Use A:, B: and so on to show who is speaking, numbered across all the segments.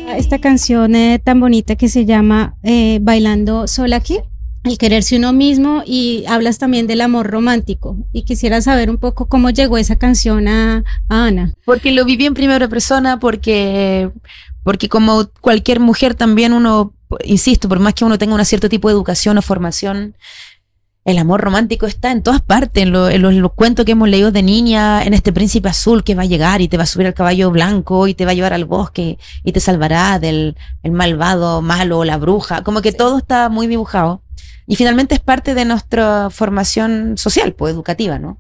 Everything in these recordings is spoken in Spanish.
A: Esta canción tan bonita que se llama Bailando Sola aquí, el quererse uno mismo, y hablas también del amor romántico, y quisiera saber un poco cómo llegó esa canción a Ana.
B: Porque lo viví en primera persona, porque como cualquier mujer también uno, insisto, por más que uno tenga un cierto tipo de educación o formación, el amor romántico está en todas partes, en los cuentos que hemos leído de niña, en este príncipe azul que va a llegar y te va a subir al caballo blanco y te va a llevar al bosque y te salvará del el malvado, malo, la bruja, como que todo está muy dibujado. Y finalmente es parte de nuestra formación social, pues educativa, ¿no?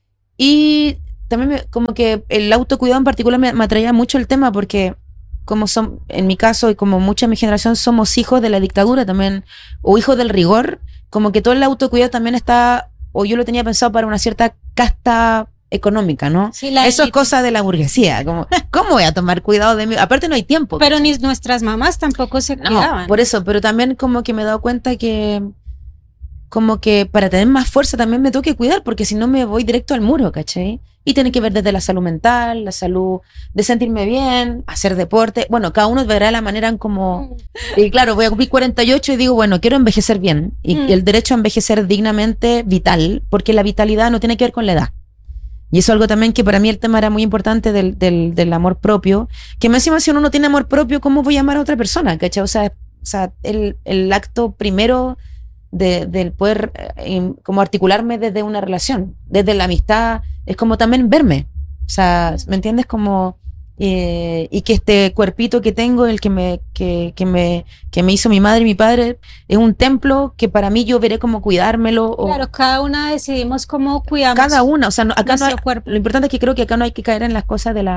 B: Y también como que el autocuidado en particular me atraía mucho el tema porque como son, en mi caso y como mucha de mi generación somos hijos de la dictadura también, o hijos del rigor, como que todo el autocuidado también está, o yo lo tenía pensado para una cierta casta económica, ¿no?
A: Sí,
B: eso es cosa de la burguesía, como, ¿cómo voy a tomar cuidado de mí? Aparte no hay tiempo.
A: Pero ni nuestras mamás tampoco se cuidaban.
B: Por eso, pero también como que me he dado cuenta que como que para tener más fuerza también me tengo que cuidar, porque si no me voy directo al muro, ¿cachai? Y tiene que ver desde la salud mental, la salud de sentirme bien, hacer deporte. Bueno, cada uno verá la manera en como... Y claro, voy a cumplir 48 y digo, bueno, quiero envejecer bien. Y el derecho a envejecer dignamente, vital, porque la vitalidad no tiene que ver con la edad. Y eso es algo también que para mí el tema era muy importante del amor propio. Que me encima si uno no tiene amor propio, ¿cómo voy a amar a otra persona? ¿Cachai? O sea el acto primero del poder como articularme desde una relación, desde la amistad, es como también verme, o sea, ¿me entiendes? Como y que este cuerpito que tengo, el que me hizo mi madre y mi padre, es un templo que para mí yo veré cómo cuidármelo.
A: Claro, cada una decidimos cómo cuidamos
B: cada una, o sea, acá no hay,
A: cuerpo.
B: Lo importante es que creo que acá no hay que caer en las cosas de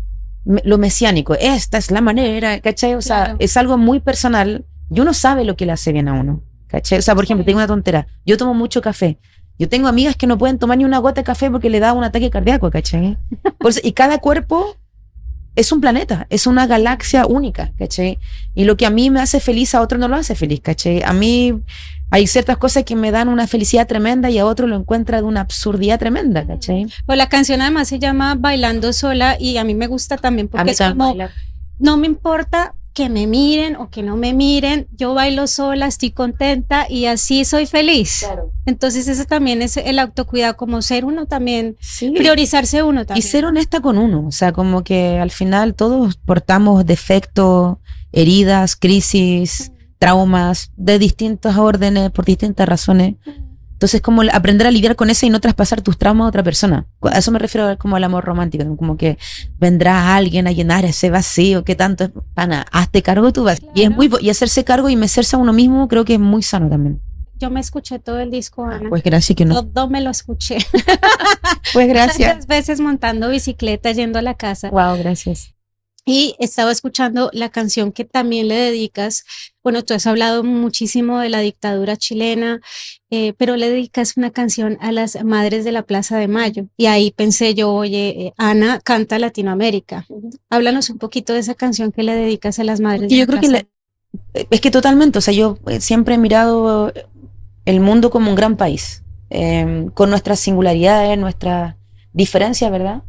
B: lo mesiánico, esta es la manera, ¿cachai? O sea, claro, es algo muy personal y uno sabe lo que le hace bien a uno, ¿cachai? O sea, por ejemplo, tengo una tontera, yo tomo mucho café. Yo tengo amigas que no pueden tomar ni una gota de café porque le da un ataque cardíaco, ¿cachai? Por eso, y cada cuerpo es un planeta, es una galaxia única, ¿cachai? Y lo que a mí me hace feliz, a otro no lo hace feliz, ¿cachai? A mí hay ciertas cosas que me dan una felicidad tremenda y a otro lo encuentra de una absurdidad tremenda, ¿cachai?
A: Pues la canción además se llama Bailando Sola y a mí me gusta también porque es como, bailar. No me importa que me miren o que no me miren, yo bailo sola, estoy contenta y así soy feliz. Claro. Entonces eso también es el autocuidado, como ser uno también, sí, priorizarse uno también.
B: Y ser honesta con uno, o sea, como que al final todos portamos defectos, heridas, crisis, traumas de distintos órdenes, por distintas razones. Entonces como aprender a lidiar con eso y no traspasar tus traumas a otra persona. A eso me refiero como al amor romántico, como que vendrá alguien a llenar ese vacío que tanto es, pana, hazte cargo tu vacío. Claro. Y hacerse cargo y mecerse a uno mismo creo que es muy sano también.
A: Yo me escuché todo el disco, Ana.
B: Pues gracias que no.
A: Todo me lo escuché.
B: Pues gracias.
A: Tantas veces montando bicicleta, yendo a la casa.
B: Wow, gracias.
A: Y estaba escuchando la canción que también le dedicas. Bueno, tú has hablado muchísimo de la dictadura chilena, pero le dedicas una canción a las madres de la Plaza de Mayo. Y ahí pensé yo, oye, Ana canta Latinoamérica. Háblanos un poquito de esa canción que le dedicas a las madres de la Plaza. Yo creo
B: que es que totalmente, o sea, yo siempre he mirado el mundo como un gran país, con nuestras singularidades, nuestras diferencias, ¿verdad?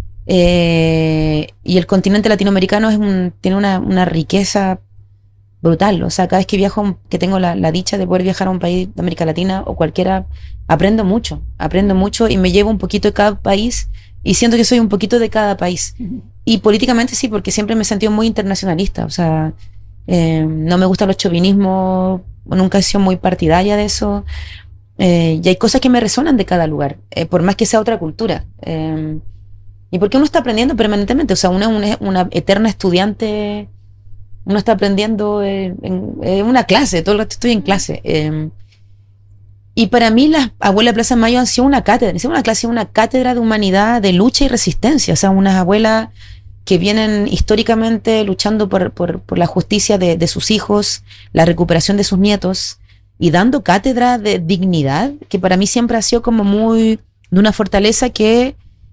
B: Y el continente latinoamericano tiene una riqueza brutal, o sea, cada vez que viajo, que tengo la dicha de poder viajar a un país de América Latina o cualquiera, aprendo mucho y me llevo un poquito de cada país y siento que soy un poquito de cada país. Y políticamente sí, porque siempre me he sentido muy internacionalista, o sea, no me gustan los chauvinismos, nunca he sido muy partidaria de eso, y hay cosas que me resonan de cada lugar, por más que sea otra cultura. Y porque uno está aprendiendo permanentemente, o sea, una eterna estudiante, uno está aprendiendo en una clase, todo el rato estoy en clase. Y para mí las abuelas de Plaza de Mayo han sido una cátedra de humanidad, de lucha y resistencia, o sea, unas abuelas que vienen históricamente luchando por la justicia de sus hijos, la recuperación de sus nietos, y dando cátedra de dignidad, que para mí siempre ha sido como muy de una fortaleza que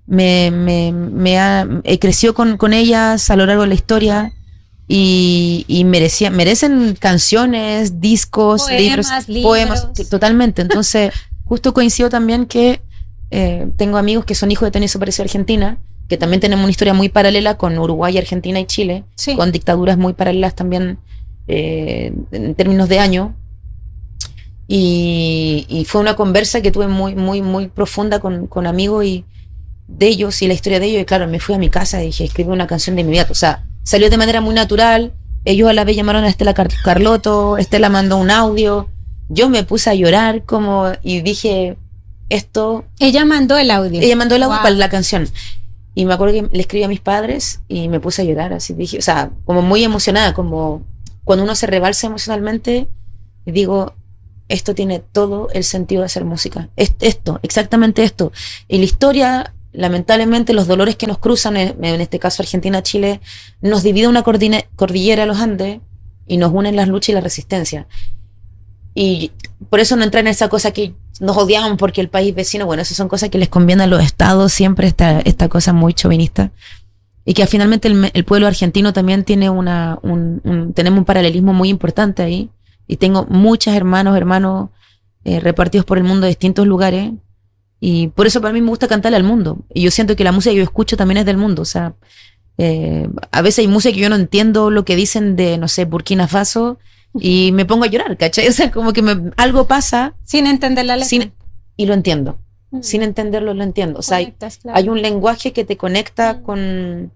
B: creció con ellas a lo largo de la historia y merecen canciones, discos, libros, poemas, totalmente. Entonces justo coincido también que tengo amigos que son hijos de detenidos desaparecidos de Argentina que también tenemos una historia muy paralela con Uruguay, Argentina y Chile,
A: Sí.
B: con dictaduras muy paralelas también en términos de año. Y fue una conversa que tuve muy, muy, muy profunda con amigos y de ellos y la historia de ellos. Y claro, me fui a mi casa y dije, escribí una canción de inmediato. O sea, salió de manera muy natural. Ellos a la vez llamaron a Estela Carlotto, Estela mandó un audio. Yo me puse a llorar como y dije, esto...
A: Ella mandó el audio.
B: Ella mandó el audio
A: Wow.
B: para la canción. Y me acuerdo que le escribí a mis padres y me puse a llorar. Así dije, o sea, como muy emocionada, como cuando uno se rebalsa emocionalmente, y digo, esto tiene todo el sentido de hacer música. Esto, exactamente esto. Y la historia, lamentablemente, los dolores que nos cruzan, en este caso Argentina-Chile, nos divide una cordillera de los Andes y nos unen las luchas y la resistencia. Y por eso no entra en esa cosa que nos odiamos porque el país vecino, bueno, esas son cosas que les conviene a los estados, siempre esta cosa muy chauvinista. Y que finalmente el pueblo argentino también tiene tenemos un paralelismo muy importante ahí. Y tengo muchos hermanos repartidos por el mundo de distintos lugares. Y por eso para mí me gusta cantarle al mundo. Y yo siento que la música que yo escucho también es del mundo. O sea, a veces hay música que yo no entiendo lo que dicen de, no sé, Burkina Faso. Y me pongo a llorar, ¿cachai? O sea, como que algo pasa.
A: Sin entender la letra.
B: Y lo entiendo. Sin entenderlo, lo entiendo. O sea,
A: Conectas, claro.
B: hay un lenguaje que te conecta con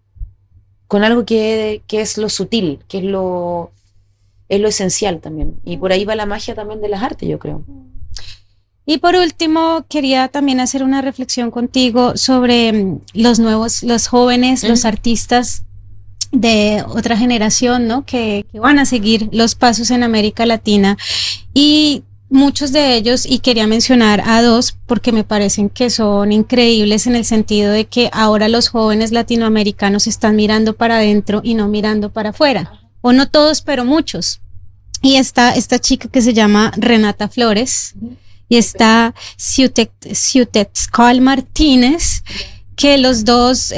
B: algo que es lo sutil, que es lo esencial también. Y por ahí va la magia también de las artes, yo creo.
A: Y por último, quería también hacer una reflexión contigo sobre los jóvenes, los artistas de otra generación, ¿no? Que van a seguir los pasos en América Latina. Y muchos de ellos, y quería mencionar a dos porque me parecen que son increíbles en el sentido de que ahora los jóvenes latinoamericanos están mirando para adentro y no mirando para afuera. O no todos, pero muchos. Y está esta chica que se llama Renata Flores y está Ciutetzcoatl Martínez, que los dos...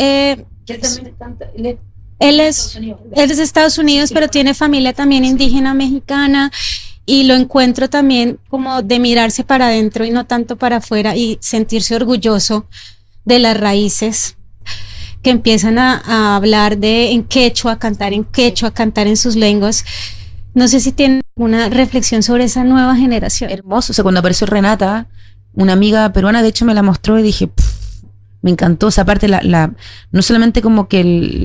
A: Él es de Estados Unidos, pero tiene familia también indígena mexicana. Y lo encuentro también como de mirarse para adentro y no tanto para afuera y sentirse orgulloso de las raíces, que empiezan a hablar en quechua, cantar en sus lenguas. No sé si tienen una reflexión sobre esa nueva generación.
B: Hermoso. O sea, cuando apareció Renata, una amiga peruana, de hecho, me la mostró y dije, me encantó. O sea, aparte, no solamente como que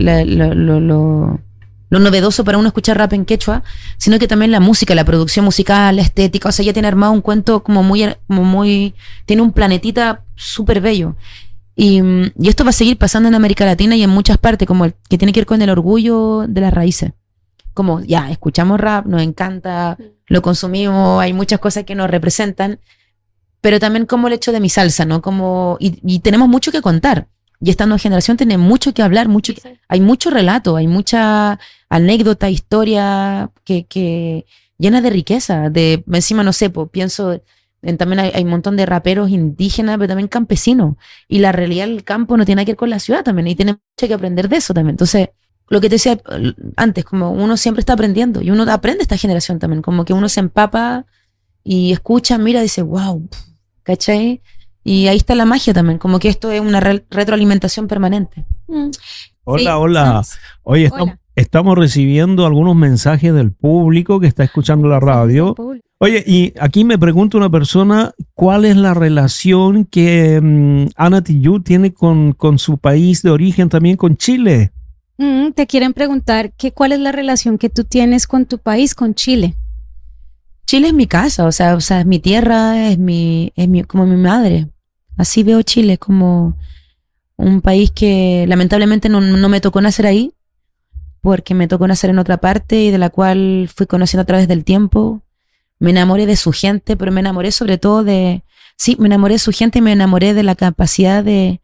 B: lo novedoso para uno escuchar rap en quechua, sino que también la música, la producción musical, la estética. O sea, ella tiene armado un cuento como muy tiene un planetita súper bello. Y esto va a seguir pasando en América Latina y en muchas partes, como que tiene que ver con el orgullo de las raíces. Como ya, escuchamos rap, nos encanta, lo consumimos, hay muchas cosas que nos representan, pero también como el hecho de mi salsa, ¿no? Y tenemos mucho que contar. Y esta nueva generación tiene mucho que hablar, hay mucho relato, hay mucha anécdota, historia que llena de riqueza. Encima, no sé, pienso, también hay un montón de raperos indígenas, pero también campesinos. Y la realidad del campo no tiene nada que ver con la ciudad también, y tenemos mucho que aprender de eso también. Entonces, lo que te decía antes, como uno siempre está aprendiendo, y uno aprende esta generación también, como que uno se empapa y escucha, mira, dice, wow, ¿cachai? Y ahí está la magia también, como que esto es una retroalimentación permanente.
C: Hola. Oye,
A: Hola.
C: estamos recibiendo algunos mensajes del público que está escuchando la radio. Oye, y aquí me pregunta una persona, ¿cuál es la relación que Ana Tijoux tiene con su país de origen, también con Chile?
A: Te quieren preguntar cuál es la relación que tú tienes con tu país, con Chile.
B: Chile es mi casa, o sea, es mi tierra, es como mi madre. Así veo Chile, como un país que lamentablemente no me tocó nacer ahí, porque me tocó nacer en otra parte y de la cual fui conociendo a través del tiempo. Me enamoré de su gente, pero me enamoré sobre todo me enamoré de su gente y me enamoré de la capacidad de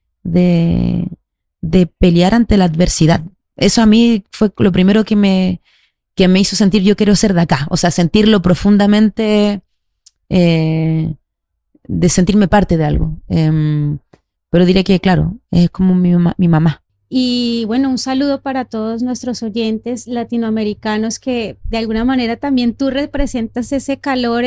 B: pelear ante la adversidad. Eso a mí fue lo primero que me hizo sentir yo quiero ser de acá, o sea, sentirlo profundamente, de sentirme parte de algo. Pero diré que, claro, es como mi mamá.
A: Y bueno, un saludo para todos nuestros oyentes latinoamericanos que de alguna manera también tú representas ese calor,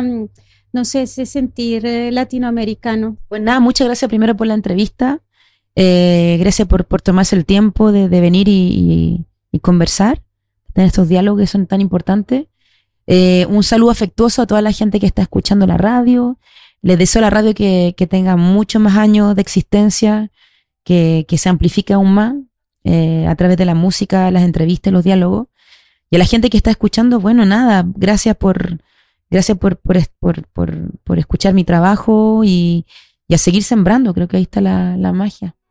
A: no sé, ese sentir latinoamericano.
B: Pues nada, muchas gracias primero por la entrevista. Gracias por tomarse el tiempo de venir y conversar, tener estos diálogos que son tan importantes. Un saludo afectuoso a toda la gente que está escuchando la radio. Les deseo a la radio que tenga muchos más años de existencia, que se amplifique aún más a través de la música, las entrevistas, los diálogos. Y a la gente que está escuchando, bueno, nada, gracias por escuchar mi trabajo y a seguir sembrando. Creo que ahí está la magia.